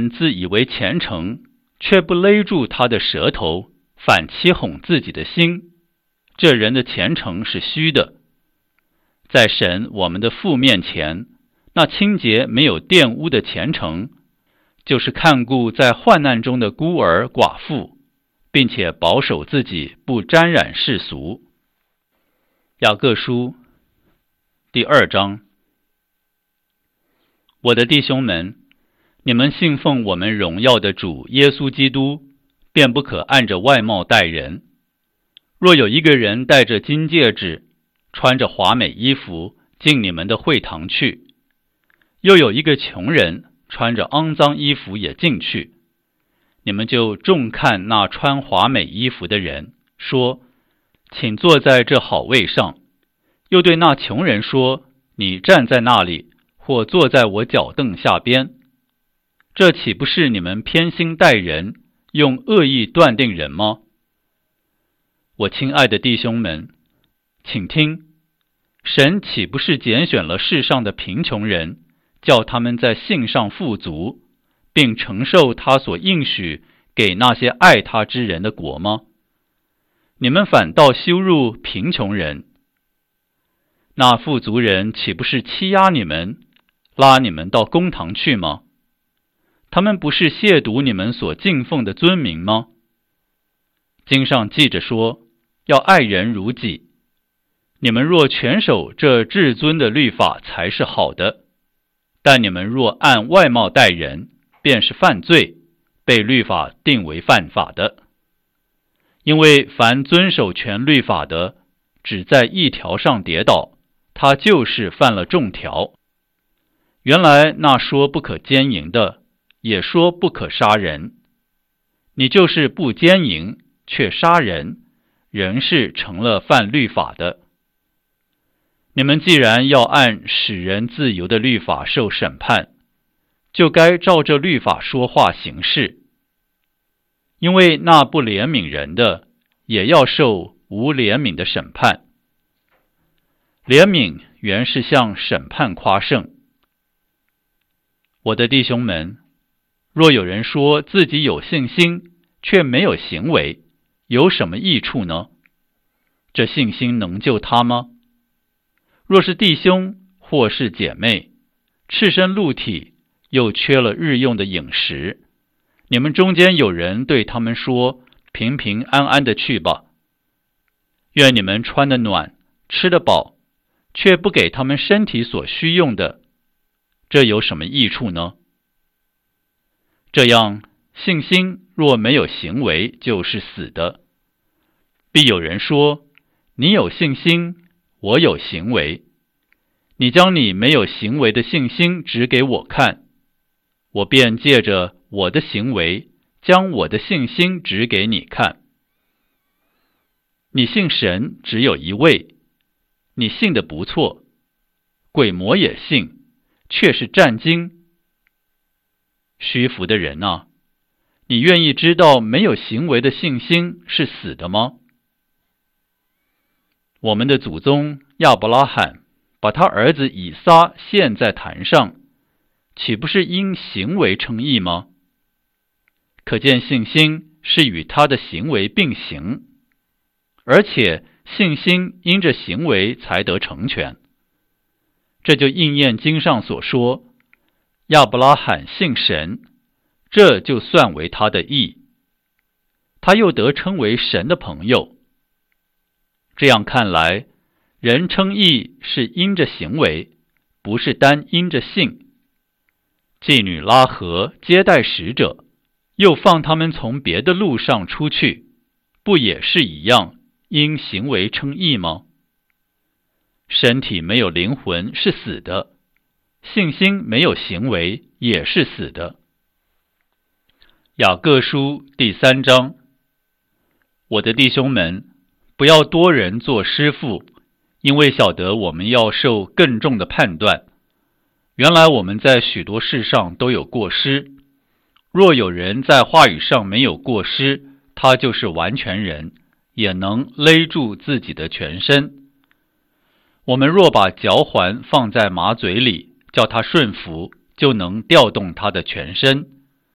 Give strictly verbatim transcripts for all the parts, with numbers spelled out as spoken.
人自以为虔诚，却不勒住他的舌头，反欺哄自己的心，这人的虔诚是虚的。在神我们的父面前，那清洁没有玷污的虔诚，就是看顾在患难中的孤儿寡妇，并且保守自己不沾染世俗。雅各书第二章。我的弟兄们，你们信奉我们荣耀的主耶稣基督，便不可按着外貌待人。若有一个人戴着金戒指，穿着华美衣服进你们的会堂去，又有一个穷人穿着肮脏衣服也进去，你们就重看那穿华美衣服的人，说：请坐在这好位上。又对那穷人说：你站在那里，或坐在我脚凳下边。这岂不是你们偏心待人，用恶意断定人吗？我亲爱的弟兄们，请听，神岂不是拣选了世上的贫穷人，叫他们在信上富足，并承受他所应许给那些爱他之人的国吗？你们反倒羞辱贫穷人。那富足人岂不是欺压你们，拉你们到公堂去吗？他们不是亵渎你们所敬奉的尊名吗？经上记着说，要爱人如己。你们若全守这至尊的律法，才是好的。但你们若按外貌待人，便是犯罪，被律法定为犯法的。因为凡遵守全律法的，只在一条上跌倒，他就是犯了众条。原来那说不可奸淫的，也说不可杀人。你就是不奸淫，却杀人，仍是成了犯律法的。你们既然要按使人自由的律法受审判，就该照着律法说话行事。因为那不怜悯人的，也要受无怜悯的审判。怜悯原是向审判夸胜。我的弟兄们，若有人说自己有信心，却没有行为，有什么益处呢？这信心能救他吗？若是弟兄或是姐妹，赤身露体，又缺了日用的饮食，你们中间有人对他们说：平平安安的去吧。愿你们穿得暖，吃得饱，却不给他们身体所需用的，这有什么益处呢？这样，信心若没有行为，就是死的。必有人说：你有信心，我有行为。你将你没有行为的信心指给我看，我便借着我的行为，将我的信心指给你看。你信神只有一位，你信得不错，鬼魔也信，却是战惊。虚浮的人啊，你愿意知道没有行为的信心是死的吗？我们的祖宗亚伯拉罕把他儿子以撒献在坛上，岂不是因行为称义吗？可见信心是与他的行为并行，而且信心因着行为才得成全。这就应验经上所说，亚伯拉罕信神，这就算为他的义，他又得称为神的朋友。这样看来，人称义是因着行为，不是单因着信。妓女拉合接待使者，又放他们从别的路上出去，不也是一样，因行为称义吗？身体没有灵魂是死的，信心没有行为也是死的。雅各书第三章。我的弟兄们，不要多人做师傅，因为晓得我们要受更重的判断。原来我们在许多事上都有过失，若有人在话语上没有过失，他就是完全人，也能勒住自己的全身。我们若把嚼环放在马嘴里，叫它顺服，就能调动它的全身。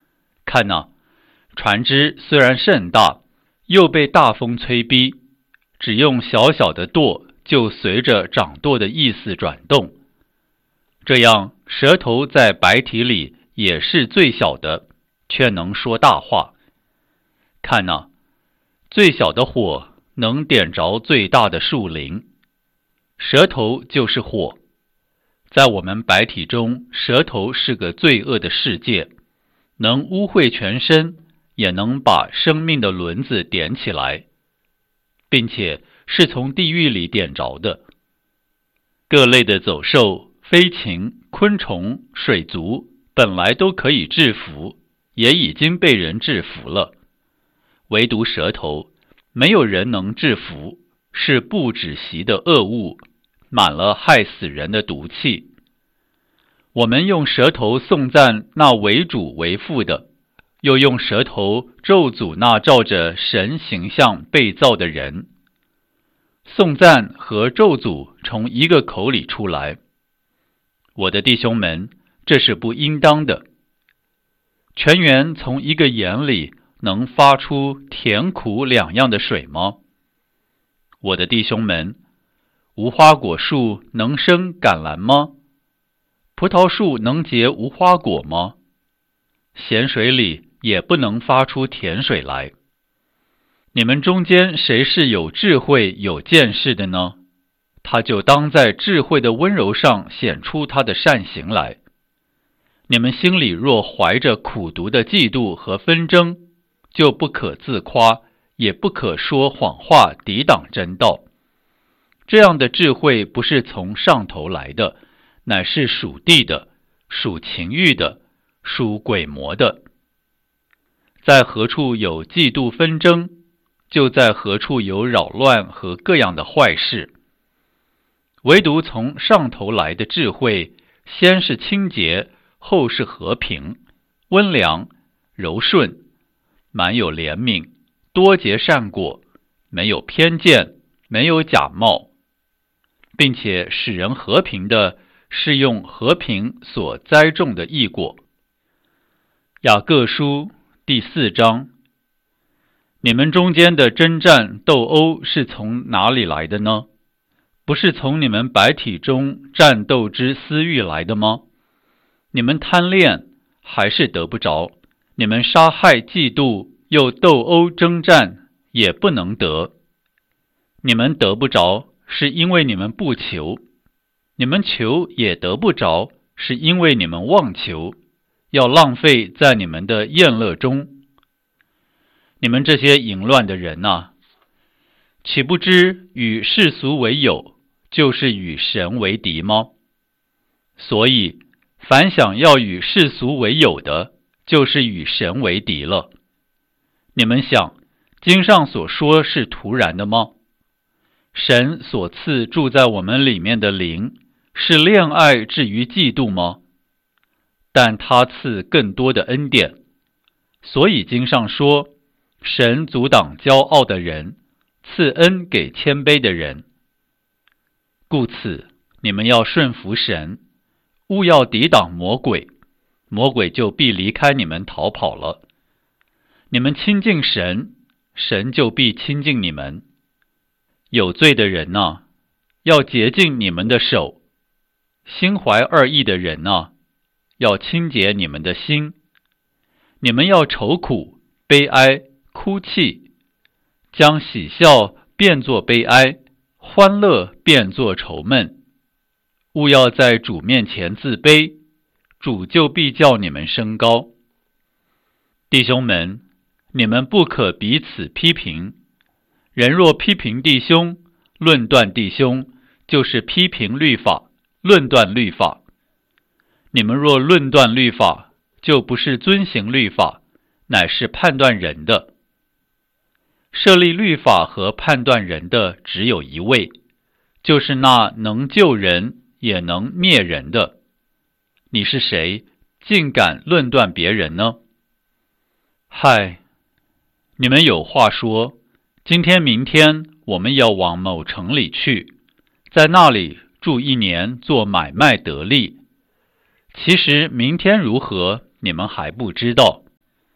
看哪，船只虽然甚大，又被大风催逼，只用小小的舵就随着掌舵的意思转动。这样，舌头在白体里也是最小的，却能说大话。看哪，最小的火能点着最大的树林，舌头就是火。在我们白体中，舌头是个罪恶的世界，能污秽全身，也能把生命的轮子点起来，并且是从地狱里点着的。各类的走兽、飞禽、昆虫、水族本来都可以制服，也已经被人制服了，唯独舌头，没有人能制服，是不止息的恶物，满了害死人的毒气。我们用舌头颂赞那为主为父的，又用舌头咒诅那照着神形象被造的人。颂赞和咒诅从一个口里出来，我的弟兄们，这是不应当的。泉源从一个眼里能发出甜苦两样的水吗？我的弟兄们，无花果树能生橄榄吗？葡萄树能结无花果吗？咸水里也不能发出甜水来。你们中间谁是有智慧有见识的呢？他就当在智慧的温柔上显出他的善行来。你们心里若怀着苦毒的嫉妒和纷争，就不可自夸，也不可说谎话抵挡真道。这样的智慧不是从上头来的，乃是属地的，属情欲的，属鬼魔的。在何处有嫉妒纷争，就在何处有扰乱和各样的坏事。唯独从上头来的智慧，先是清洁，后是和平，温良，柔顺，满有怜悯，多结善果，没有偏见，没有假冒，并且使人和平的是用和平所栽种的义果。雅各书第四章，你们中间的征战斗殴是从哪里来的呢？不是从你们白体中战斗之私欲来的吗？你们贪恋，还是得不着；你们杀害、嫉妒，又斗殴征战，也不能得。你们得不着，是因为你们不求；你们求也得不着，是因为你们妄求，要浪费在你们的宴乐中。你们这些淫乱的人啊，岂不知与世俗为友，就是与神为敌吗？所以凡想要与世俗为友的，就是与神为敌了。你们想，经上所说是突然的吗？神所赐住在我们里面的灵，是恋爱至于嫉妒吗？但他赐更多的恩典。所以经上说，神阻挡骄傲的人，赐恩给谦卑的人。故此，你们要顺服神，勿要抵挡魔鬼，魔鬼就必离开你们逃跑了。你们亲近神，神就必亲近你们。有罪的人啊，要洁净你们的手；心怀二意的人啊，要清洁你们的心。你们要愁苦、悲哀、哭泣，将喜笑变作悲哀，欢乐变作愁闷。勿要在主面前自卑，主就必叫你们升高。弟兄们，你们不可彼此批评。人若批评弟兄，论断弟兄，就是批评律法，论断律法。你们若论断律法，就不是遵行律法，乃是判断人的。设立律法和判断人的只有一位，就是那能救人也能灭人的。你是谁，竟敢论断别人呢？嗨，你们有话说，今天明天我们要往某城里去，在那里住一年，做买卖得利。其实明天如何，你们还不知道。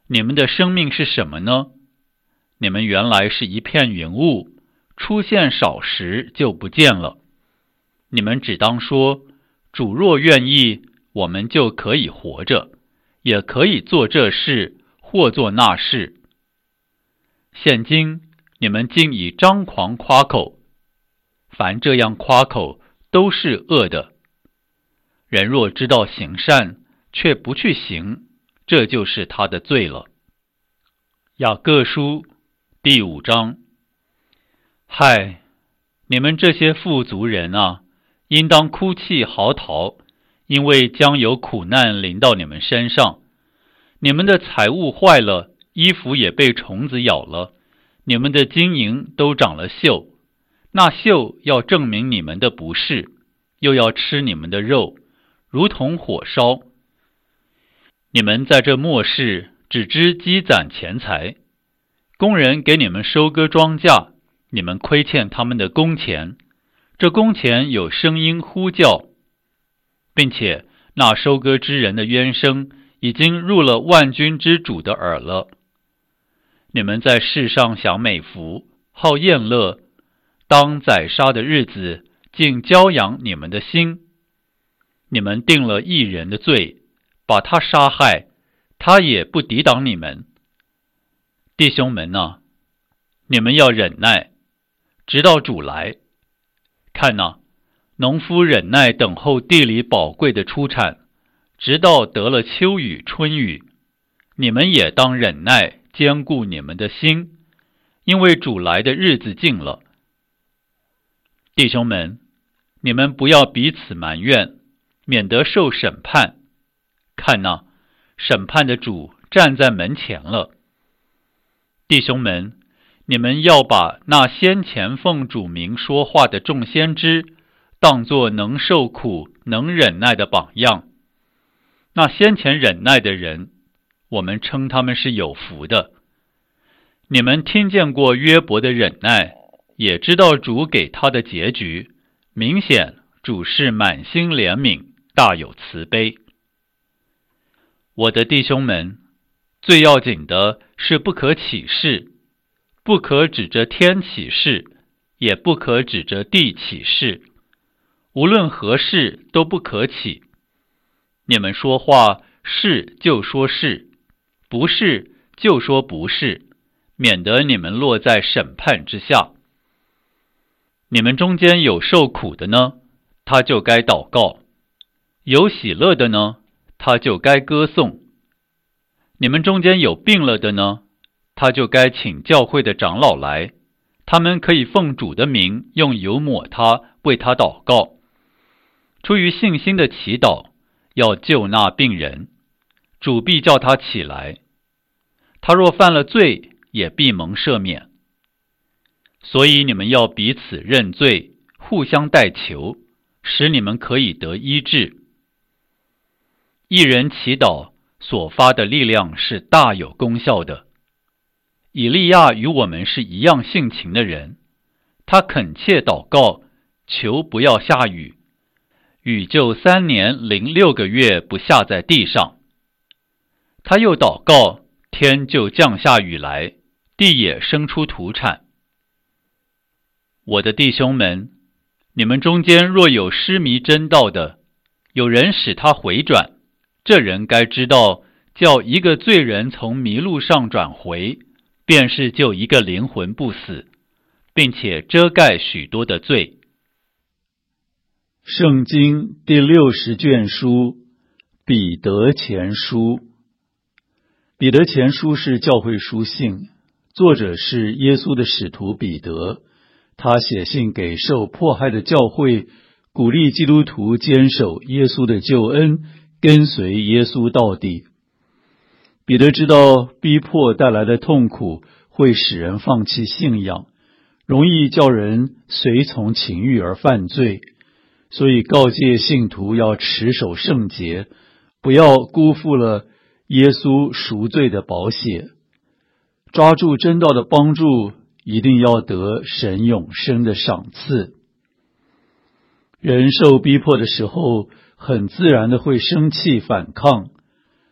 你们的生命是什么呢？你们原来是一片云雾，出现少时就不见了。你们只当说，主若愿意，我们就可以活着，也可以做这事或做那事。现今你们竟以张狂夸口，凡这样夸口都是恶的。人若知道行善，却不去行，这就是他的罪了。雅各书第五章。嗨，你们这些富足人啊，应当哭泣嚎啕，因为将有苦难临到你们身上。你们的财物坏了，衣服也被虫子咬了，你们的金银都长了锈，那锈要证明你们的不是，又要吃你们的肉，如同火烧。你们在这末世只知积攒钱财，工人给你们收割庄稼，你们亏欠他们的工钱，这工钱有声音呼叫，并且那收割之人的冤声已经入了万军之主的耳了。你们在世上享美福，好宴乐，当宰杀的日子，竟骄养你们的心。你们定了一人的罪，把他杀害，他也不抵挡你们。弟兄们啊，你们要忍耐，直到主来。看哪，农夫忍耐等候地里宝贵的出产，直到得了秋雨春雨。你们也当忍耐，坚固你们的心，因为主来的日子近了。弟兄们，你们不要彼此埋怨，免得受审判。看哪，审判的主站在门前了。弟兄们，你们要把那先前奉主名说话的众先知，当作能受苦、能忍耐的榜样。那先前忍耐的人，我们称他们是有福的。你们听见过约伯的忍耐，也知道主给他的结局，明显主是满心怜悯，大有慈悲。我的弟兄们，最要紧的是不可起誓，不可指着天起誓，也不可指着地起誓，无论何事都不可起。你们说话是就说是，不是就说不是，免得你们落在审判之下。你们中间有受苦的呢，他就该祷告；有喜乐的呢，他就该歌颂。你们中间有病了的呢，他就该请教会的长老来，他们可以奉主的名用油抹他，为他祷告。出于信心的祈祷，要救那病人，主必叫他起来。他若犯了罪，也必蒙赦免。所以你们要彼此认罪，互相代求，使你们可以得医治。一人祈祷所发的力量是大有功效的。以利亚与我们是一样性情的人，他恳切祷告，求不要下雨，雨就三年零六个月不下在地上。他又祷告，天就降下雨来，地也生出土产。我的弟兄们，你们中间若有失迷真道的，有人使他回转，这人该知道，叫一个罪人从迷路上转回，便是救一个灵魂不死，并且遮盖许多的罪。 圣经第六十卷书，彼得前书。彼得前书是教会书信，作者是耶稣的使徒彼得。他写信给受迫害的教会，鼓励基督徒坚守耶稣的救恩，跟随耶稣到底。彼得知道逼迫带来的痛苦会使人放弃信仰，容易叫人随从情欲而犯罪，所以告诫信徒要持守圣洁，不要辜负了耶稣赎罪的宝血。抓住真道的帮助，一定要得神永生的赏赐。人受逼迫的时候，很自然的会生气反抗，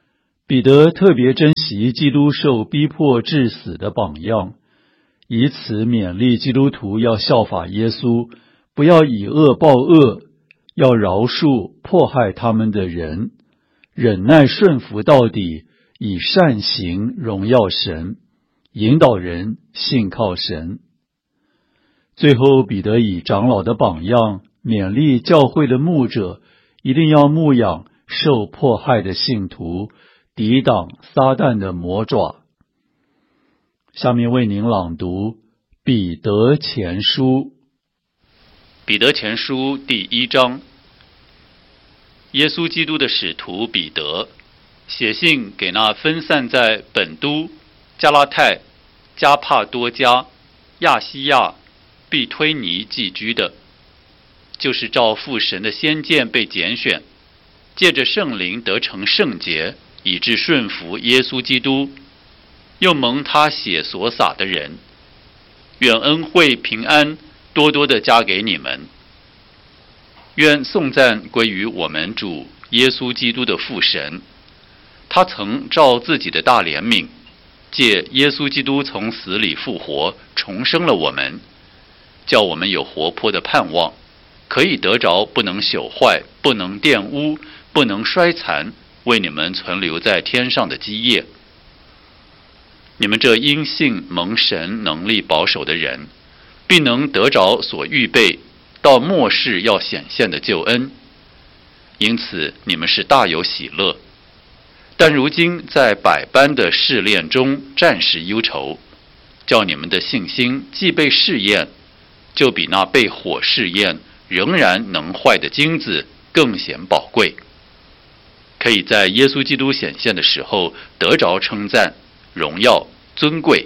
彼得特别珍惜基督受逼迫致死的榜样，以此勉励基督徒要效法耶稣，不要以恶报恶，要饶恕迫害他们的人，忍耐顺服到底，以善行荣耀神，引导人信靠神。最后，彼得以长老的榜样勉励教会的牧者，一定要牧养受迫害的信徒，抵挡撒旦的魔爪。下面为您朗读彼得前书。 彼得前书第一章。耶稣基督的使徒彼得写信给那分散在本都、加拉太、加帕多家、亚细亚、庇推尼寄居的，就是照父神的先见被拣选，借着圣灵得成圣洁，以致顺服耶稣基督，又蒙他血所洒的人，愿恩惠平安多多的加给你们。愿颂赞归于我们主耶稣基督的父神，他曾照自己的大怜悯，借耶稣基督从死里复活，重生了我们，叫我们有活泼的盼望，可以得着不能朽坏、不能玷污、不能衰残，为你们存留在天上的基业。你们这因信蒙神能力保守的人，必能得着所预备到末世要显现的救恩，因此你们是大有喜乐。但如今在百般的试炼中暂时忧愁，叫你们的信心既被试验，就比那被火试验仍然能坏的金子更显宝贵，可以在耶稣基督显现的时候得着称赞、荣耀、尊贵。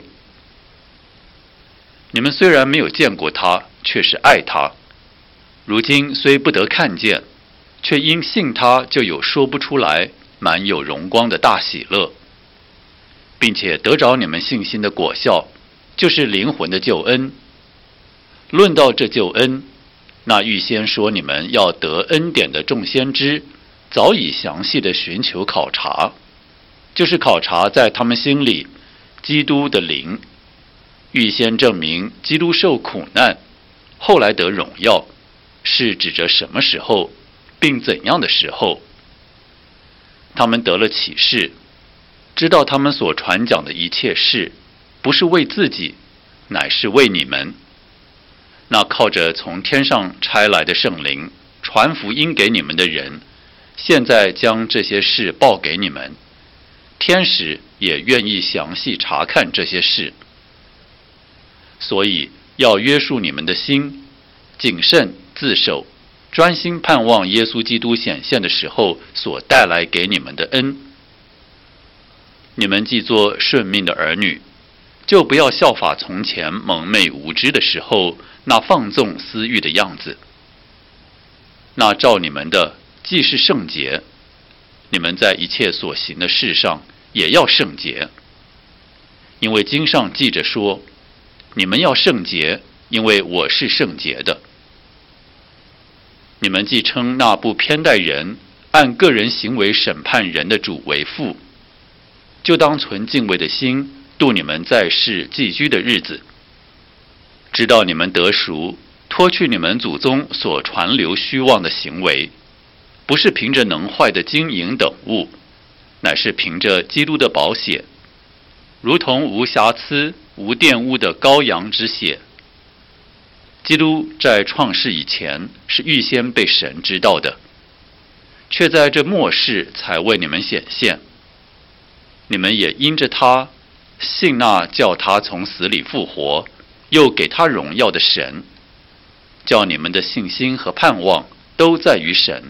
你们虽然没有见过他，却是爱他。如今虽不得看见，却因信他就有说不出来满有荣光的大喜乐，并且得着你们信心的果效，就是灵魂的救恩。论到这救恩，那预先说你们要得恩典的众先知，早已详细的寻求考察，就是考察在他们心里基督的灵，预先证明基督受苦难，后来得荣耀，是指着什么时候，并怎样的时候。他们得了启示，知道他们所传讲的一切事，不是为自己，乃是为你们。那靠着从天上差来的圣灵传福音给你们的人，现在将这些事报给你们，天使也愿意详细查看这些事。所以要约束你们的心，谨慎自守，专心盼望耶稣基督显现的时候所带来给你们的恩。你们既做顺命的儿女，就不要效法从前蒙昧无知的时候那放纵私欲的样子。那照你们的既是圣洁，你们在一切所行的事上也要圣洁。因为经上记着说，你们要圣洁，因为我是圣洁的。你们既称那不偏待人，按个人行为审判人的主为父，就当存敬畏的心度你们在世寄居的日子，知道你们得赎，脱去你们祖宗所传流虚妄的行为，不是凭着能坏的金银等物，乃是凭着基督的宝血，如同无瑕疵无玷污的羔羊之血。基督在创世以前是预先被神知道的，却在这末世才为你们显现。你们也因着他信那叫他从死里复活，又给他荣耀的神，叫你们的信心和盼望都在于神。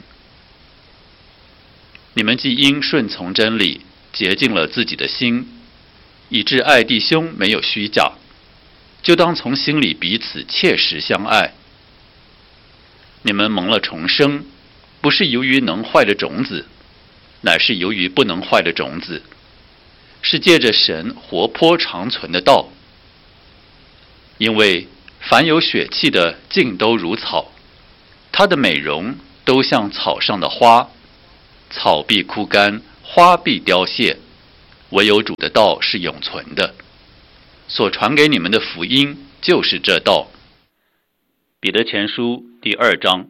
你们既因顺从真理洁净了自己的心，以致爱弟兄没有虚假，就当从心里彼此切实相爱。你们蒙了重生，不是由于能坏的种子，乃是由于不能坏的种子，是借着神活泼长存的道。因为凡有血气的尽都如草，它的美容都像草上的花，草必枯干，花必凋谢， 唯有主的道是永存的，所传给你们的福音就是这道。彼得前书第二章。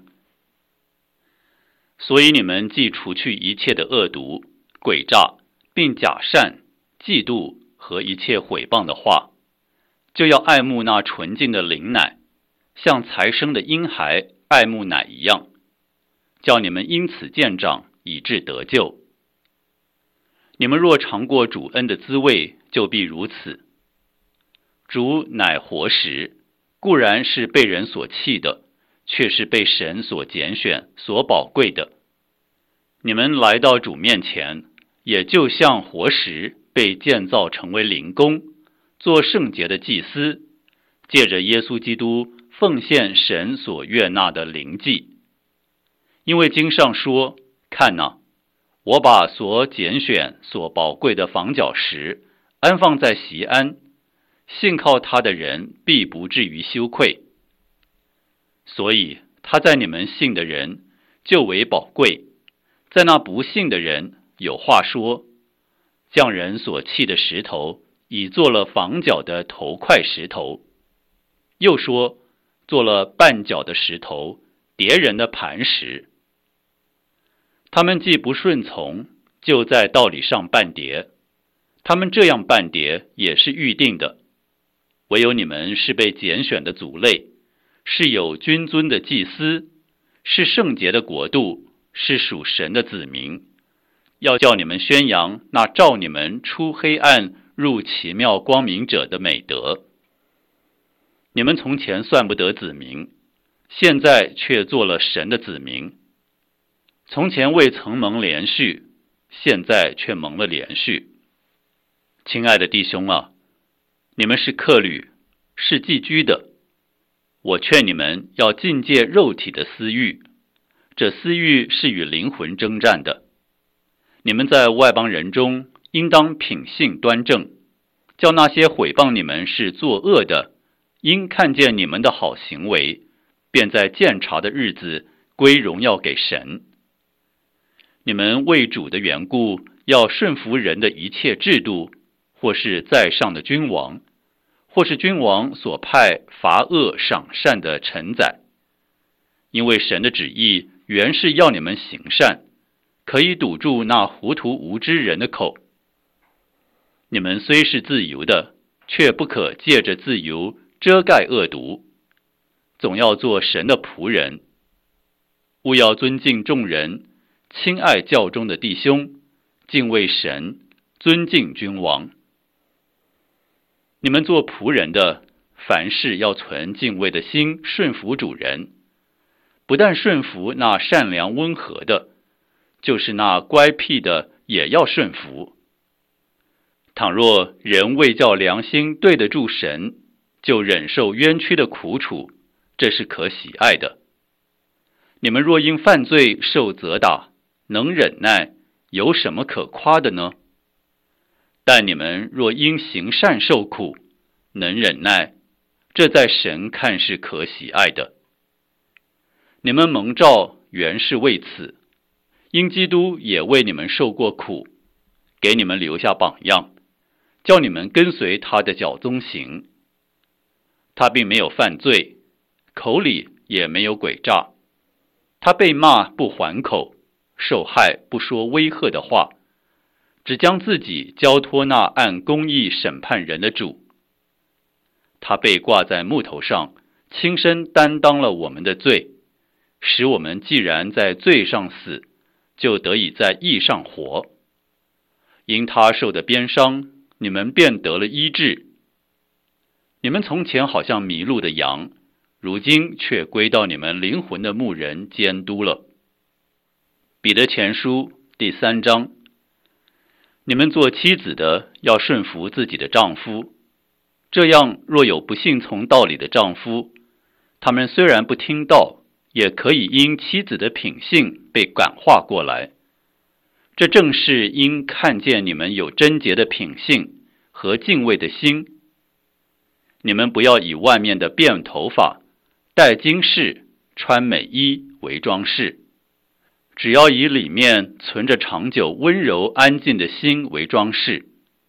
所以你们既除去一切的恶毒、诡诈，并假善、嫉妒和一切毁谤的话，就要爱慕那纯净的灵奶，像才生的婴孩爱慕奶一样，叫你们因此渐长，以致得救。你们若尝过主恩的滋味，就必如此。主乃活石，固然是被人所弃的，却是被神所拣选、所宝贵的。你们来到主面前，也就像活石被建造成为灵宫，做圣洁的祭司，借着耶稣基督奉献神所悦纳的灵祭。因为经上说，看哪，我把所拣选、所宝贵的房角石安放在锡安，信靠他的人必不至于羞愧。所以他在你们信的人就为宝贵，在那不信的人有话说，匠人所弃的石头已做了房角的头块石头，又说做了绊脚的石头，跌人的磐石。他们既不顺从，就在道理上绊跌，他们这样绊跌也是预定的。唯有你们是被拣选的族类，是有君尊的祭司，是圣洁的国度，是属神的子民，要叫你们宣扬那召你们出黑暗入奇妙光明者的美德。你们从前算不得子民，现在却做了神的子民。从前未曾蒙连续，现在却蒙了连续。亲爱的弟兄啊，你们是客旅，是寄居的。我劝你们要禁戒肉体的私欲，这私欲是与灵魂征战的。你们在外邦人中应当品性端正，叫那些毁谤你们是作恶的，因看见你们的好行为，便在鉴察的日子归荣耀给神。你们为主的缘故，要顺服人的一切制度，或是在上的君王，或是君王所派罚恶赏善的臣宰。因为神的旨意原是要你们行善，可以堵住那糊涂无知人的口。你们虽是自由的，却不可借着自由遮盖恶毒，总要做神的仆人。务要尊敬众人，亲爱教中的弟兄，敬畏神，尊敬君王。你们做仆人的，凡事要存敬畏的心，顺服主人。不但顺服那善良温和的，就是那乖僻的也要顺服。倘若人为叫良心对得住神，就忍受冤屈的苦楚，这是可喜爱的。你们若因犯罪受责打，能忍耐，有什么可夸的呢？但你们若因行善受苦，能忍耐，这在神看是可喜爱的。你们蒙召原是为此，因基督也为你们受过苦，给你们留下榜样，叫你们跟随他的脚踪行。他并没有犯罪，口里也没有诡诈，他被骂不还口，受害不说威吓的话，只将自己交托那按公义审判人的主。他被挂在木头上，亲身担当了我们的罪，使我们既然在罪上死，就得以在义上活。因他受的鞭伤，你们便得了医治。你们从前好像迷路的羊，如今却归到你们灵魂的牧人监督了。彼得前书第三章。你们做妻子的，要顺服自己的丈夫，这样若有不信从道理的丈夫，他们虽然不听道，也可以因妻子的品性被感化过来。这正是因看见你们有贞洁的品性和敬畏的心。你们不要以外面的辫头发、戴金饰、穿美衣为装饰，只要以里面存着长久温柔安静的心为装饰，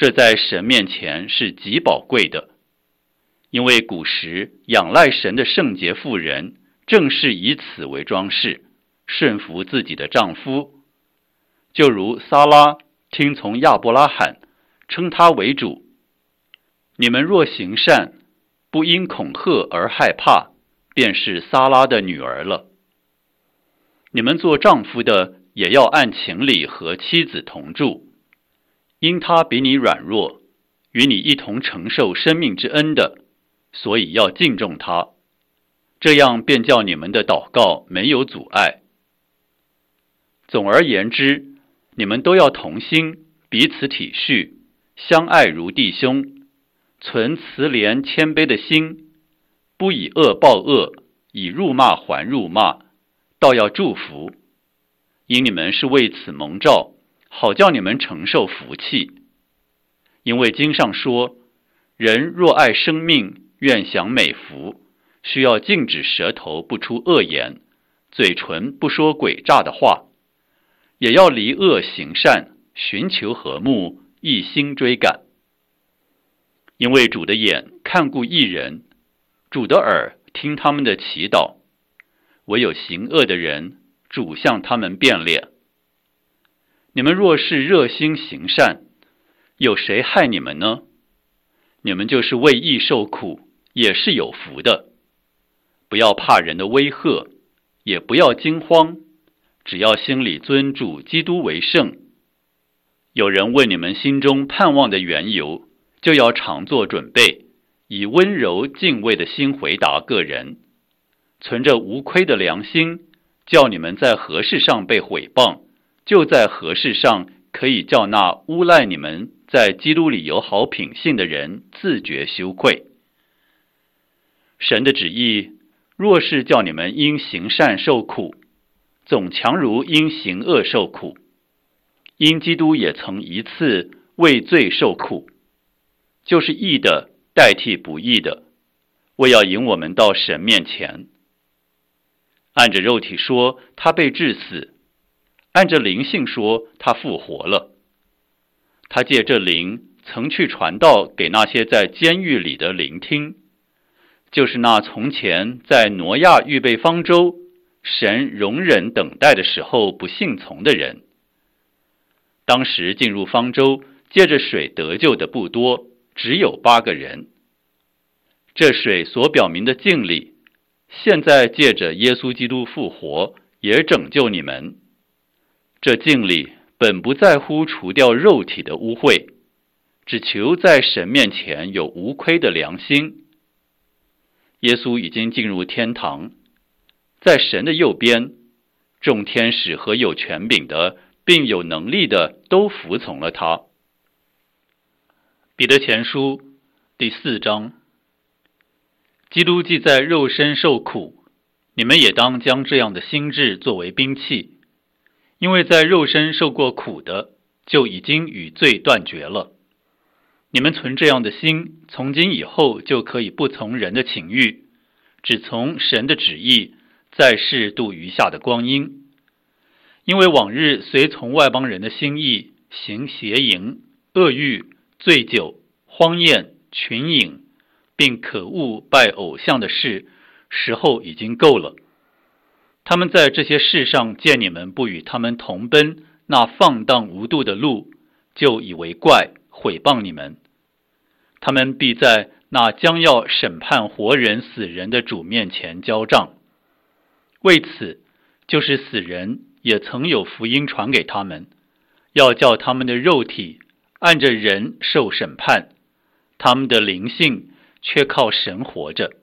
这在神面前是极宝贵的。因为古时仰赖神的圣洁妇人，正是以此为装饰，顺服自己的丈夫。就如撒拉听从亚伯拉罕，称他为主。你们若行善，不因恐吓而害怕，便是撒拉的女儿了。你们做丈夫的，也要按情理和妻子同住，因他比你软弱，与你一同承受生命之恩的，所以要敬重他，这样便叫你们的祷告没有阻碍。总而言之，你们都要同心，彼此体恤，相爱如弟兄，存慈怜谦卑的心，不以恶报恶，以辱骂还辱骂，倒要祝福，因你们是为此蒙召，好叫你们承受福气。因为经上说，人若爱生命，愿享美福，需要禁止舌头不出恶言，嘴唇不说诡诈的话，也要离恶行善，寻求和睦，一心追赶。因为主的眼看顾义人，主的耳听他们的祈祷，唯有行恶的人，主向他们变脸。你们若是热心行善，有谁害你们呢？你们就是为义受苦，也是有福的。不要怕人的威吓，也不要惊慌，只要心里尊主基督为圣。有人问你们心中盼望的缘由，就要常做准备，以温柔敬畏的心回答个人，存着无亏的良心，叫你们在何事上被毁谤，就在何事上可以叫那诬赖你们在基督里有好品性的人自觉羞愧。神的旨意若是叫你们因行善受苦，总强如因行恶受苦。因基督也曾一次为罪受苦，就是义的代替不义的，为要引我们到神面前。按着肉体说，他被治死；按着灵性说，他复活了。他借这灵曾去传道给那些在监狱里的聆听，就是那从前在挪亚预备方舟，神容忍等待的时候不信从的人。当时进入方舟借着水得救的不多，只有八个人。这水所表明的敬礼，现在借着耶稣基督复活，也拯救你们。这敬礼本不在乎除掉肉体的污秽，只求在神面前有无亏的良心。耶稣已经进入天堂，在神的右边，众天使和有权柄的并有能力的都服从了他。彼得前书第四章。基督既在肉身受苦，你们也当将这样的心志作为兵器，因为在肉身受过苦的，就已经与罪断绝了。你们存这样的心，从今以后就可以不从人的情欲，只从神的旨意，在世度余下的光阴。因为往日随从外邦人的心意，行邪淫、恶欲、醉酒、荒宴、群饮，并可恶拜偶像的事，时候已经够了。他们在这些事上见你们不与他们同奔那放荡无度的路，就以为怪，毁谤你们。他们必在那将要审判活人死人的主面前交账。为此，就是死人也曾有福音传给他们，要叫他们的肉体按着人受审判，他们的灵性却靠神活着。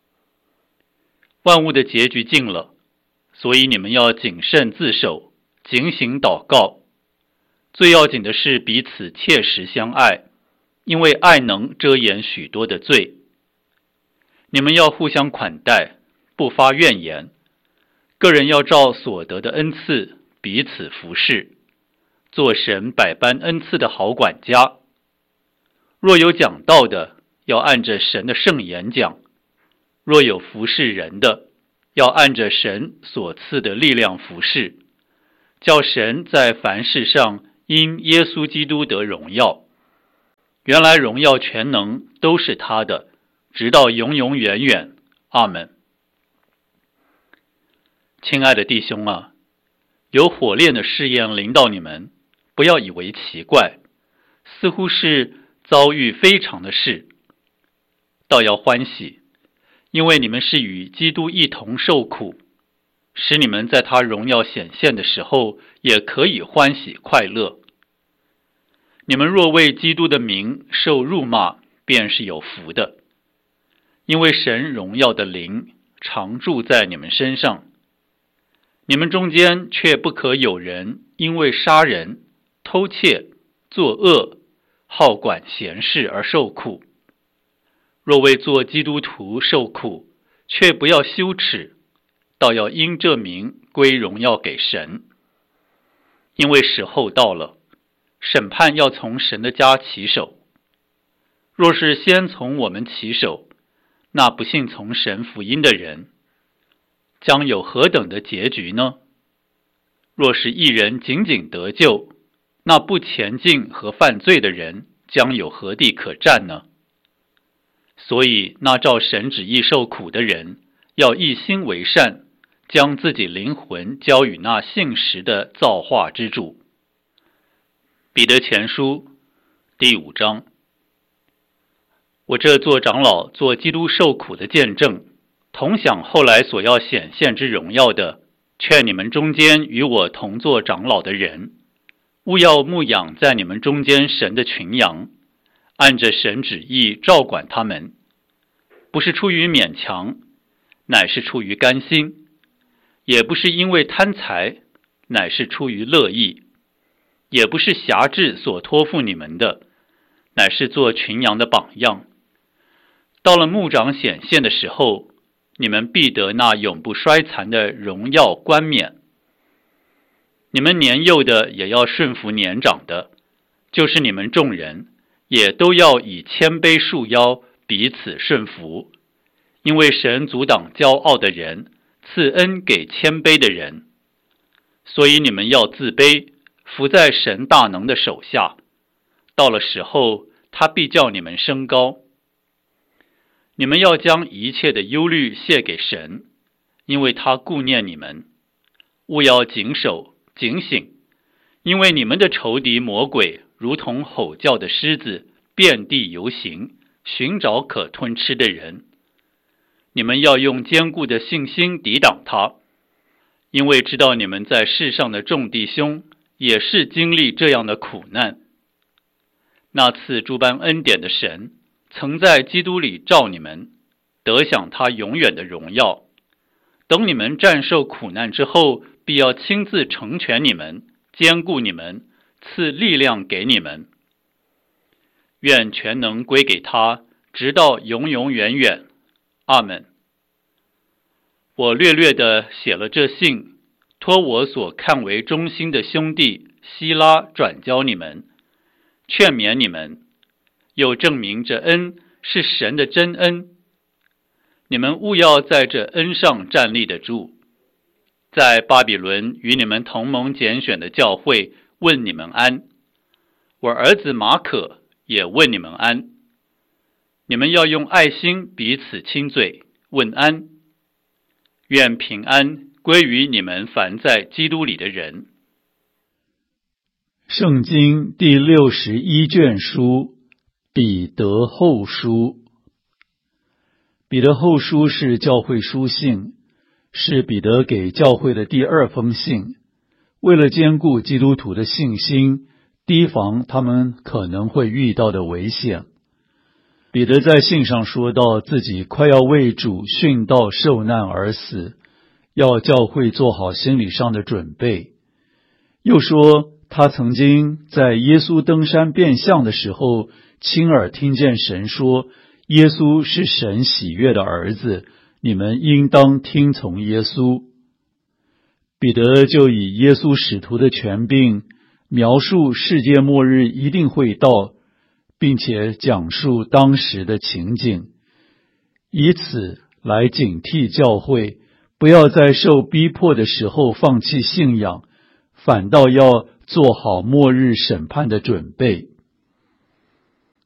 万物的结局近了，所以你们要谨慎自守，警醒祷告。最要紧的是彼此切实相爱，因为爱能遮掩许多的罪。你们要互相款待，不发怨言。个人要照所得的恩赐彼此服侍，做神百般恩赐的好管家。若有讲道的，要按着神的圣言讲；若有服侍人的，要按着神所赐的力量服侍，叫神在凡事上因耶稣基督得荣耀。 原来荣耀全能都是他的，直到永永远远。阿们。亲爱的弟兄啊，有火炼的试验临到你们，不要以为奇怪，似乎是遭遇非常的事，倒要欢喜，因为你们是与基督一同受苦，使你们在他荣耀显现的时候也可以欢喜快乐。你们若为基督的名受辱骂，便是有福的，因为神荣耀的灵常住在你们身上。你们中间却不可有人因为杀人、偷窃、作恶、好管闲事而受苦。若为做基督徒受苦，却不要羞耻，倒要因这名归荣耀给神。因为时候到了，审判要从神的家起手。若是先从我们起手，那不信从神福音的人将有何等的结局呢？若是一人仅仅得救，那不前进和犯罪的人将有何地可站呢？所以那照神旨意受苦的人，要一心为善，将自己灵魂交与那信实的造化之主。彼得前书第五章。我这做长老做基督受苦的见证，同享后来所要显现之荣耀的，劝你们中间与我同做长老的人，务要牧养在你们中间神的群羊，按着神旨意照管他们，不是出于勉强，乃是出于甘心，也不是因为贪财，乃是出于乐意，也不是辖制所托付你们的，乃是做群羊的榜样。到了牧长显现的时候，你们必得那永不衰残的荣耀冠冕。你们年幼的也要顺服年长的，就是你们众人也都要以谦卑束腰，彼此顺服。因为神阻挡骄傲的人，赐恩给谦卑的人。所以你们要自卑，服在神大能的手下，到了时候，他必叫你们升高。你们要将一切的忧虑卸给神，因为他顾念你们。务要谨守警醒，因为你们的仇敌魔鬼如同吼叫的狮子，遍地游行，寻找可吞吃的人。你们要用坚固的信心抵挡他，因为知道你们在世上的众弟兄也是经历这样的苦难。那赐诸般恩典的神，曾在基督里召你们，得享他永远的荣耀。等你们战胜苦难之后，必要亲自成全你们，坚固你们，赐力量给你们。愿全能归给他，直到永永远远。阿们。我略略地写了这信，托我所看为忠心的兄弟希拉转交你们，劝勉你们，又证明这恩是神的真恩。你们务要在这恩上站立得住。在巴比伦与你们同盟拣选的教会问你们安，我儿子马可也问你们安。你们要用爱心彼此亲嘴，问安。愿平安归于你们凡在基督里的人。 圣经第六十一卷书，彼得后书。彼得后书是教会书信，是彼得给教会的第二封信。为了兼顾基督徒的信心，提防他们可能会遇到的危险，彼得在信上说到自己快要为主殉道受难而死，要教会做好心理上的准备。又说他曾经在耶稣登山变相的时候，亲耳听见神说，耶稣是神喜悦的儿子，你们应当听从耶稣。彼得就以耶稣使徒的权柄，描述世界末日一定会到，并且讲述当时的情景，以此来警惕教会，不要在受逼迫的时候放弃信仰，反倒要做好末日审判的准备。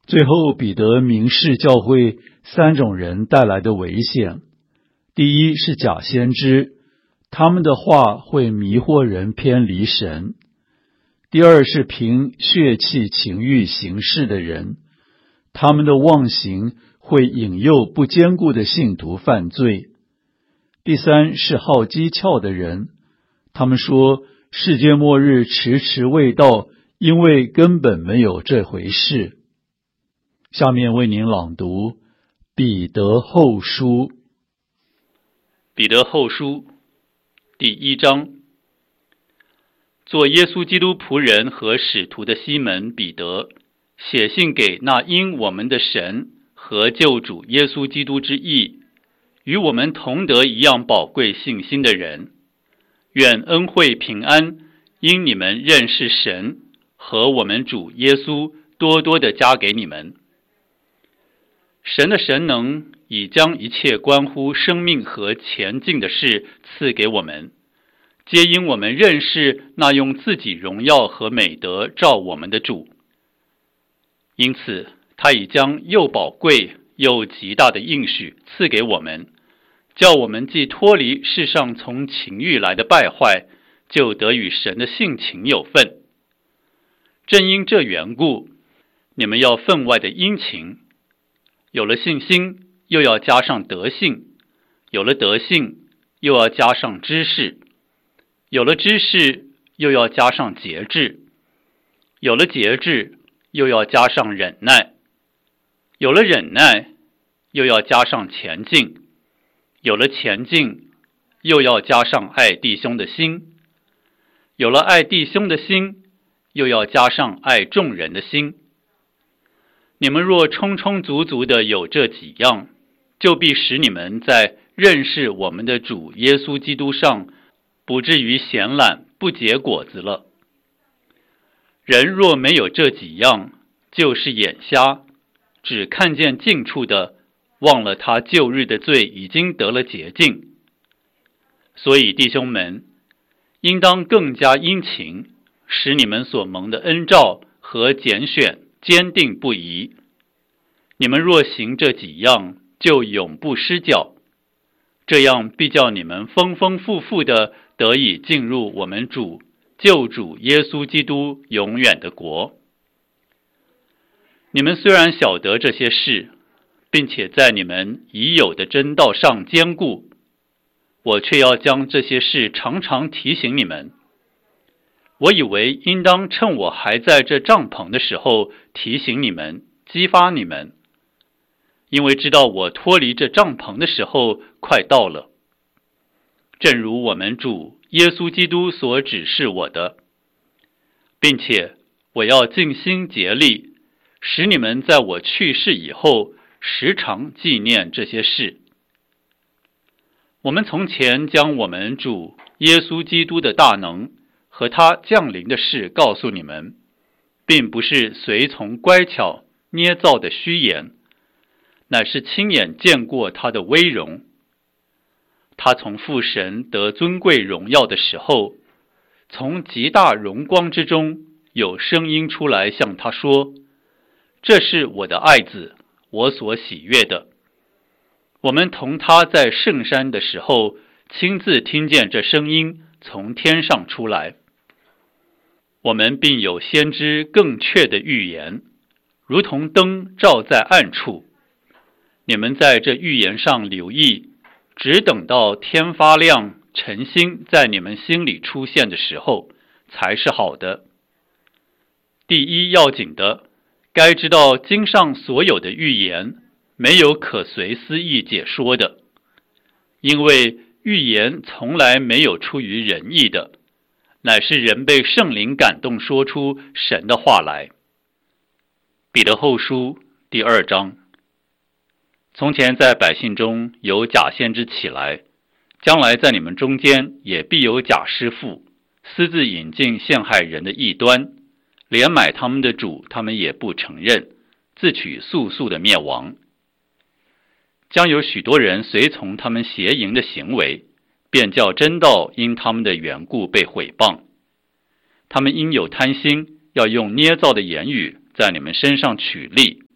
最后，彼得明示教会三种人带来的危险。第一是假先知，他们的话会迷惑人偏离神。第二是凭血气情欲行事的人，他们的妄行会引诱不坚固的信徒犯罪。第三是好机巧的人，他们说世界末日迟迟未到，因为根本没有这回事。下面为您朗读彼得后书。 彼得后书第一章，做耶稣基督仆人和使徒的西门彼得，写信给那因我们的神和救主耶稣基督之义，与我们同得一样宝贵信心的人，愿恩惠平安因你们认识神和我们主耶稣多多的加给你们。神的神能已将一切关乎生命和前进的事赐给我们，皆因我们认识那用自己荣耀和美德照我们的主。因此他已将又宝贵又极大的应许赐给我们，叫我们既脱离世上从情欲来的败坏，就得与神的性情有份。正因这缘故，你们要分外的殷勤，有了信心，又要加上德性；有了德性，又要加上知识；有了知识，又要加上节制；有了节制，又要加上忍耐；有了忍耐，又要加上前进；有了前进，又要加上爱弟兄的心；有了爱弟兄的心，又要加上爱众人的心。你们若充充足足的有这几样，就必使你们在认识我们的主耶稣基督上，不至于闲懒不结果子了。人若没有这几样，就是眼瞎，只看见近处的，忘了他旧日的罪已经得了洁净。所以弟兄们，应当更加殷勤，使你们所蒙的恩召和拣选坚定不移。你们若行这几样，就永不失脚，这样必叫你们丰丰富富的得以进入我们主救主耶稣基督永远的国。你们虽然晓得这些事，并且在你们已有的真道上坚固，我却要将这些事常常提醒你们。我以为应当趁我还在这帐篷的时候提醒你们，激发你们，因为知道我脱离这帐篷的时候快到了。正如我们主耶稣基督所指示我的，并且我要尽心竭力，使你们在我去世以后时常纪念这些事。我们从前将我们主耶稣基督的大能和他降临的事告诉你们，并不是随从乖巧捏造的虚言，乃是亲眼见过他的威荣。他从父神得尊贵荣耀的时候，从极大荣光之中有声音出来向他说，这是我的爱子，我所喜悦的。我们同他在圣山的时候，亲自听见这声音从天上出来。我们并有先知更确的预言，如同灯照在暗处。你们在这预言上留意，只等到天发亮，晨星在你们心里出现的时候，才是好的。第一要紧的，该知道经上所有的预言，没有可随私意解说的，因为预言从来没有出于人意的，乃是人被圣灵感动说出神的话来。彼得后书第二章。从前在百姓中有假先知起来，将来在你们中间也必有假师傅，私自引进陷害人的异端，连买他们的主他们也不承认，自取速速的灭亡。将有许多人随从他们邪淫的行为，便叫真道因他们的缘故被毁谤。他们因有贪心，要用捏造的言语在你们身上取利，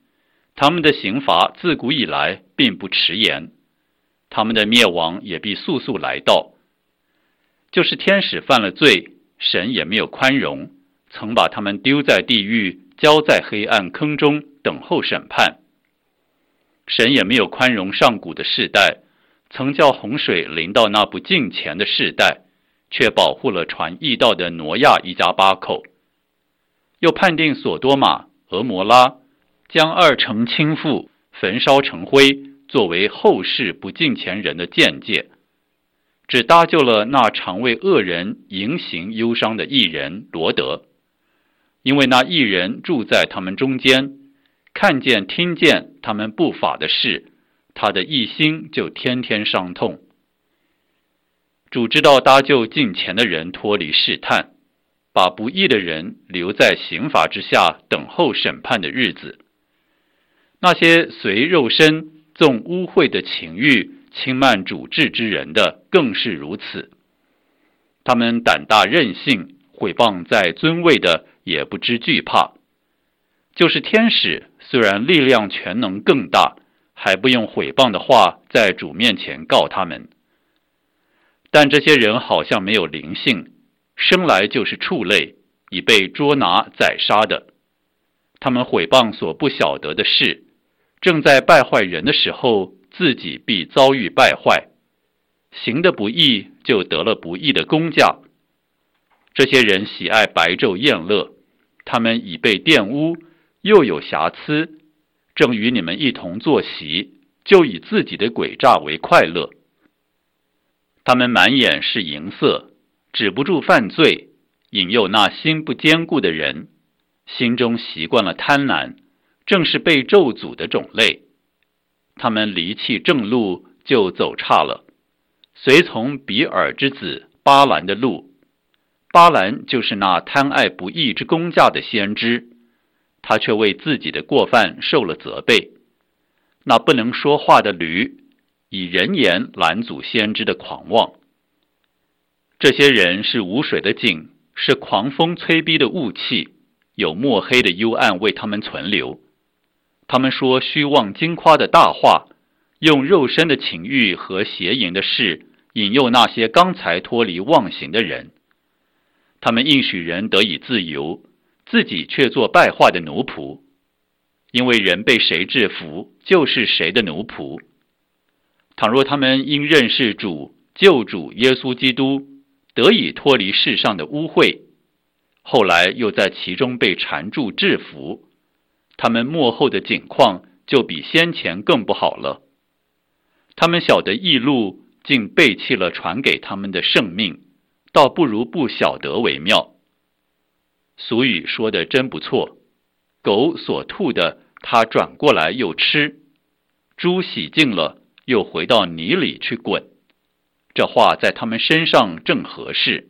他们的刑罚自古以来并不迟延，他们的灭亡也必速速来到。就是天使犯了罪，神也没有宽容，曾把他们丢在地狱，交在黑暗坑中，等候审判。神也没有宽容上古的世代，曾叫洪水临到那不敬虔的世代，却保护了传义道的挪亚一家八口。又判定索多玛、俄摩拉，将二城倾覆，焚烧成灰，作为后世不敬虔人的鉴戒，只搭救了那常为恶人迎行忧伤的义人罗德，因为那义人住在他们中间，看见听见他们不法的事，他的一心就天天伤痛。主知道搭救敬虔的人脱离试探，把不义的人留在刑罚之下，等候审判的日子。那些随肉身纵污秽的情欲轻慢主治之人的更是如此。他们胆大任性，毁谤在尊位的也不知惧怕。就是天使，虽然力量全能更大，还不用毁谤的话在主面前告他们。但这些人好像没有灵性，生来就是畜类，已被捉拿宰杀的。他们毁谤所不晓得的事，正在败坏人的时候，自己必遭遇败坏，行的不义就得了不义的工价。这些人喜爱白昼宴乐，他们已被玷污，又有瑕疵，正与你们一同坐席，就以自己的诡诈为快乐。他们满眼是淫色，止不住犯罪，引诱那心不坚固的人，心中习惯了贪婪，正是被咒诅的种类。他们离弃正路，就走岔了，随从比尔之子巴兰的路。巴兰就是那贪爱不义之工价的先知，他却为自己的过犯受了责备。那不能说话的驴，以人言拦阻先知的狂妄。这些人是无水的井，是狂风催逼的雾气，有墨黑的幽暗为他们存留。他们说虚妄惊夸的大话，用肉身的情欲和邪淫的事引诱那些刚才脱离妄行的人。他们应许人得以自由，自己却做败坏的奴仆，因为人被谁制服，就是谁的奴仆。倘若他们因认识主救主耶稣基督，得以脱离世上的污秽，后来又在其中被缠住制服，他们末后的景况就比先前更不好了。他们晓得义路，竟背弃了传给他们的圣命，倒不如不晓得为妙。俗语说的真不错，狗所吐的，它转过来又吃；猪洗净了，又回到泥里去滚。这话在他们身上正合适。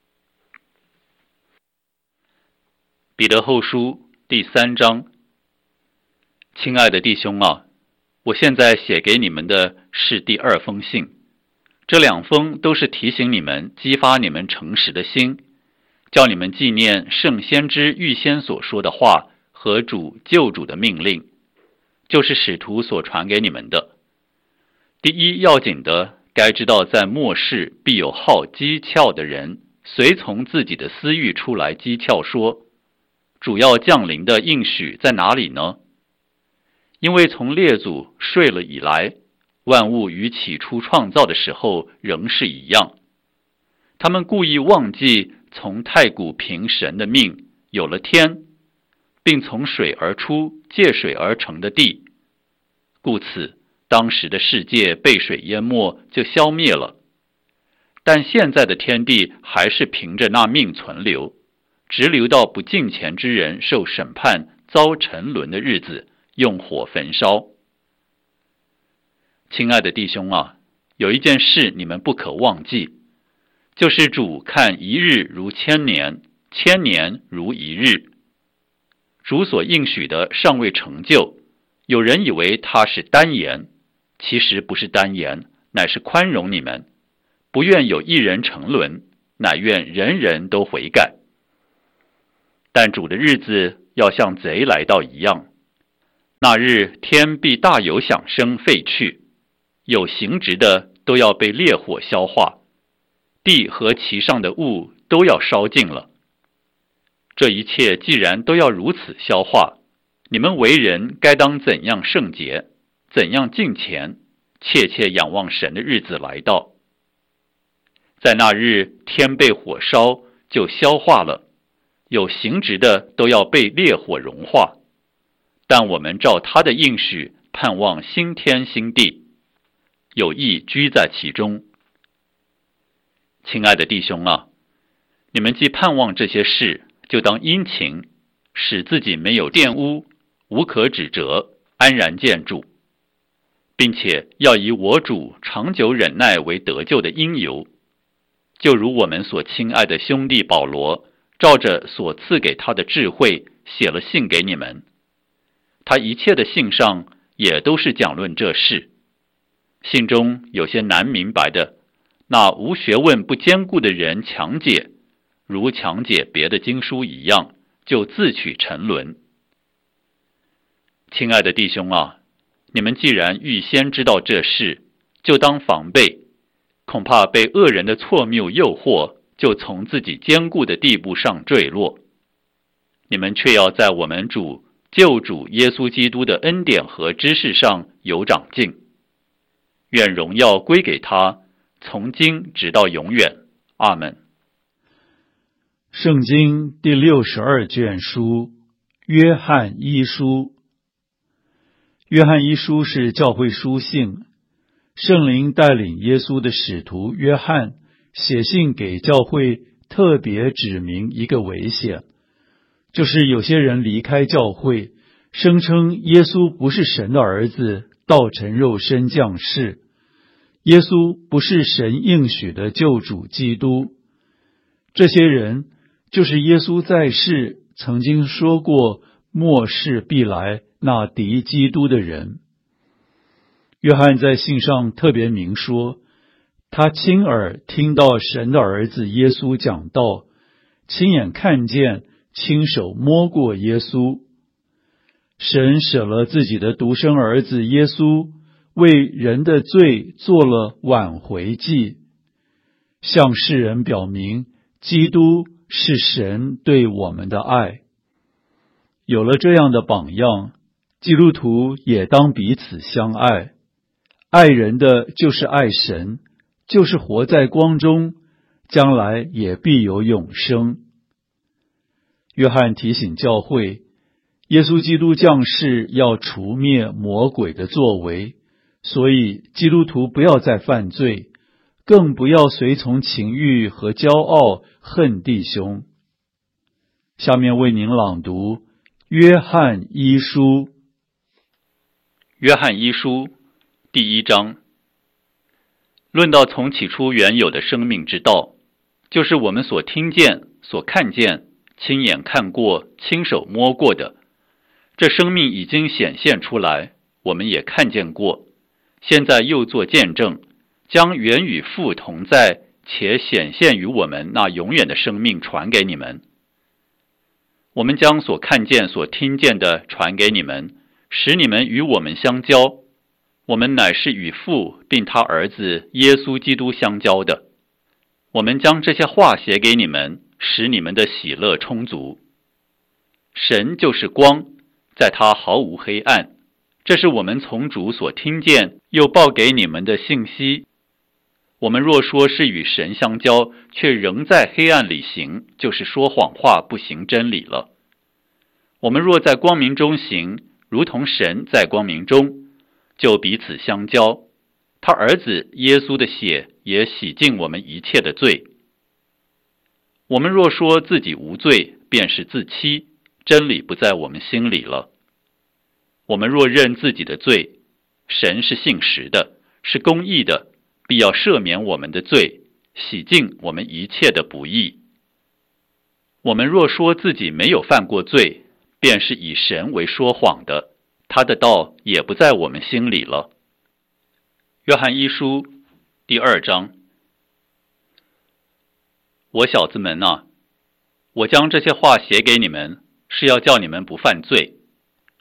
彼得后书第三章。亲爱的弟兄啊，我现在写给你们的是第二封信，这两封都是提醒你们，激发你们诚实的心，叫你们纪念圣先知预先所说的话和主救主的命令，就是使徒所传给你们的。第一要紧的，该知道在末世必有好讥诮的人，随从自己的私欲出来讥诮说，主要降临的应许在哪里呢？因为从列祖睡了以来，万物与起初创造的时候仍是一样。他们故意忘记从太古凭神的命有了天，并从水而出借水而成的地，故此当时的世界被水淹没，就消灭了。但现在的天地还是凭着那命存留，直留到不敬虔之人受审判遭沉沦的日子，用火焚烧。亲爱的弟兄啊，有一件事你们不可忘记，就是主看一日如千年，千年如一日。主所应许的尚未成就，有人以为他是单言，其实不是单言，乃是宽容你们，不愿有一人沉沦，乃愿人人都悔改。但主的日子要像贼来到一样， 那日天必大有响声废去，有形质的都要被烈火消化，地和其上的物都要烧尽了。这一切既然都要如此消化，你们为人该当怎样圣洁，怎样敬虔，切切仰望神的日子来到。在那日天被火烧，就消化了，有形质的都要被烈火融化。但我们照他的应许盼望新天新地，有义居在其中。亲爱的弟兄啊，你们既盼望这些事，就当殷勤，使自己没有玷污，无可指责，安然见主，并且要以我主长久忍耐为得救的因由。就如我们所亲爱的兄弟保罗，照着所赐给他的智慧，写了信给你们。他一切的信上也都是讲论这事。信中有些难明白的，那无学问不坚固的人强解，如强解别的经书一样，就自取沉沦。亲爱的弟兄啊，你们既然预先知道这事，就当防备，恐怕被恶人的错谬诱惑，就从自己坚固的地步上坠落。你们却要在我们主救主耶稣基督的恩典和知识上有长进。愿荣耀归给他，从今直到永远。阿们。 圣经第六十二卷书，约翰一书。约翰一书是教会书信，圣灵带领耶稣的使徒约翰写信给教会，特别指明一个危险，就是有些人离开教会，声称耶稣不是神的儿子，道成肉身降世，耶稣不是神应许的救主基督。这些人就是耶稣在世曾经说过末世必来那敌基督的人。约翰在信上特别明说，他亲耳听到神的儿子耶稣讲道，亲眼看见，亲手摸过耶稣。神舍了自己的独生儿子耶稣，为人的罪做了挽回祭，向世人表明基督是神对我们的爱。有了这样的榜样，基督徒也当彼此相爱。爱人的就是爱神，就是活在光中，将来也必有永生。约翰提醒教会，耶稣基督降世要除灭魔鬼的作为，所以基督徒不要再犯罪，更不要随从情欲和骄傲，恨弟兄。下面为您朗读约翰一书。 约翰一书第一章，论到从起初原有的生命之道，就是我们所听见、所看见、亲眼看过、亲手摸过的。这生命已经显现出来，我们也看见过，现在又做见证，将原与父同在且显现于我们那永远的生命传给你们。我们将所看见、所听见的传给你们，使你们与我们相交。我们乃是与父并他儿子耶稣基督相交的。我们将这些话写给你们，使你们的喜乐充足。神就是光，在他毫无黑暗。这是我们从主所听见又报给你们的信息。我们若说是与神相交，却仍在黑暗里行，就是说谎话，不行真理了。我们若在光明中行，如同神在光明中，就彼此相交。他儿子耶稣的血也洗净我们一切的罪。我们若说自己无罪，便是自欺，真理不在我们心里了。我们若认自己的罪，神是信实的，是公义的，必要赦免我们的罪，洗净我们一切的不义。我们若说自己没有犯过罪，便是以神为说谎的，他的道也不在我们心里了。约翰一书第二章。我小子们啊，我将这些话写给你们，是要叫你们不犯罪。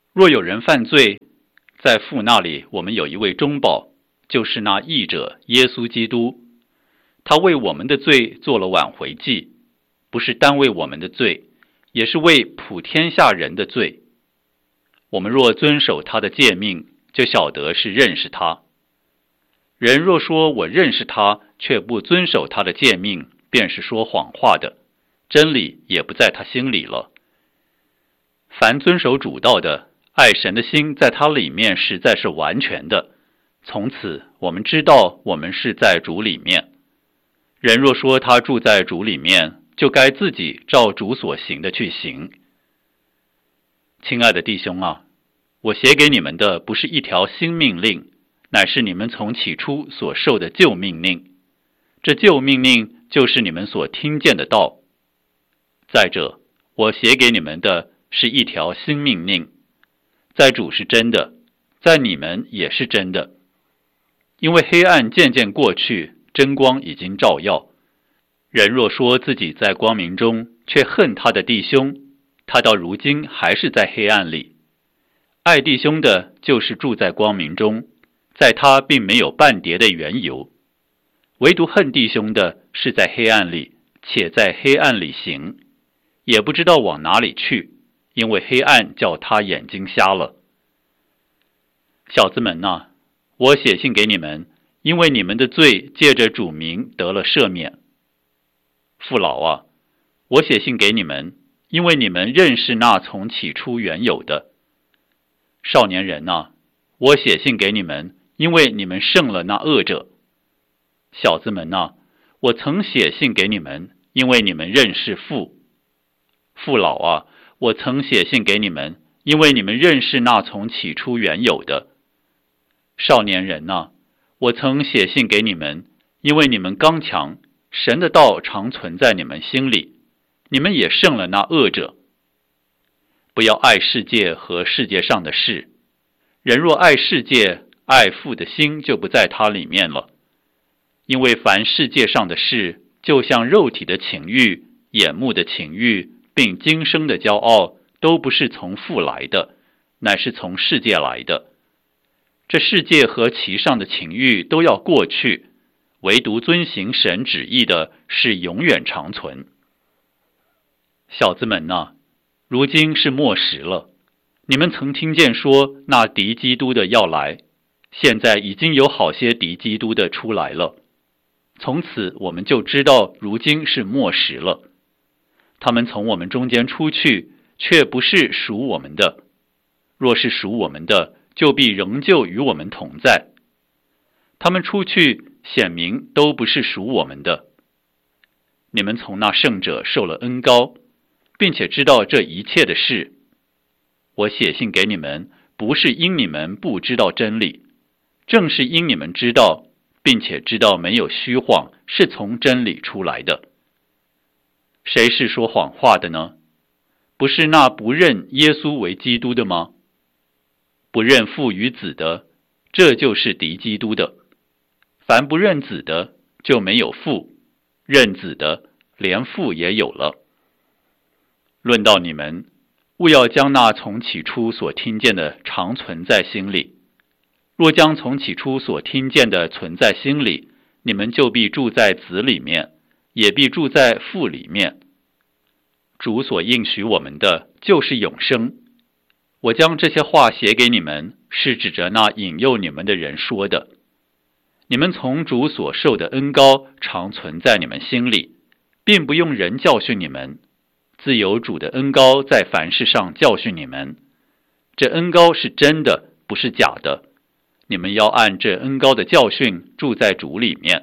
若有人犯罪，在父那里我们有一位中保，就是那义者耶稣基督。他为我们的罪做了挽回祭，不是单为我们的罪，也是为普天下人的罪。我们若遵守他的诫命，就晓得是认识他。人若说我认识他，却不遵守他的诫命，便是说谎话的，真理也不在他心里了。凡遵守主道的，爱神的心在他里面实在是完全的。从此我们知道我们是在主里面。人若说他住在主里面，就该自己照主所行的去行。亲爱的弟兄啊，我写给你们的不是一条新命令，乃是你们从起初所受的旧命令。这旧命令就是你们所听见的道。再者，我写给你们的是一条新命令，在主是真的，在你们也是真的。因为黑暗渐渐过去，真光已经照耀。人若说自己在光明中，却恨他的弟兄，他到如今还是在黑暗里。爱弟兄的，就是住在光明中，在他并没有半叠的缘由。唯独恨弟兄的，是在黑暗里，且在黑暗里行，也不知道往哪里去，因为黑暗叫他眼睛瞎了。小子们啊，我写信给你们，因为你们的罪借着主名得了赦免。父老啊，我写信给你们，因为你们认识那从起初原有的。少年人啊，我写信给你们，因为你们胜了那恶者。小子们啊，我曾写信给你们，因为你们认识父。父老啊，我曾写信给你们，因为你们认识那从起初原有的。少年人啊，我曾写信给你们，因为你们刚强，神的道常存在你们心里，你们也胜了那恶者。不要爱世界和世界上的事，人若爱世界，爱父的心就不在他里面了。因为凡世界上的事，就像肉体的情欲、眼目的情欲，并今生的骄傲，都不是从父来的，乃是从世界来的。这世界和其上的情欲都要过去，唯独遵行神旨意的是永远长存。小子们啊，如今是末时了。你们曾听见说那敌基督的要来，现在已经有好些敌基督的出来了。从此我们就知道如今是末时了。他们从我们中间出去，却不是属我们的。若是属我们的，就必仍旧与我们同在。他们出去，显明都不是属我们的。你们从那圣者受了恩膏，并且知道这一切的事。我写信给你们，不是因你们不知道真理，正是因你们知道，并且知道没有虚谎，是从真理出来的。谁是说谎话的呢？不是那不认耶稣为基督的吗？不认父与子的，这就是敌基督的。凡不认子的，就没有父；认子的，连父也有了。论到你们，务要将那从起初所听见的常存在心里。若将从起初所听见的存在心里，你们就必住在子里面，也必住在父里面。主所应许我们的，就是永生。我将这些话写给你们，是指着那引诱你们的人说的。你们从主所受的恩膏常存在你们心里，并不用人教训你们，自有主的恩膏在凡事上教训你们。这恩膏是真的，不是假的。你们要按这恩膏的教训住在主里面。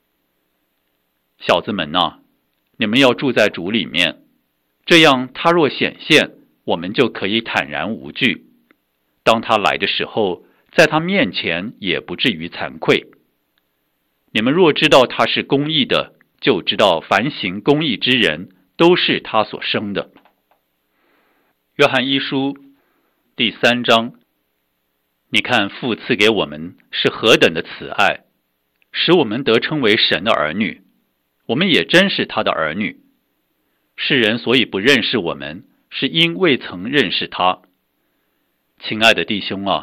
小子们啊，你们要住在主里面，这样他若显现，我们就可以坦然无惧。当他来的时候，在他面前也不至于惭愧。你们若知道他是公义的，就知道凡行公义之人都是他所生的。约翰一书第三章，你看父赐给我们是何等的慈爱，使我们得称为神的儿女，我们也真是他的儿女。世人所以不认识我们，是因未曾认识他。 亲爱的弟兄啊，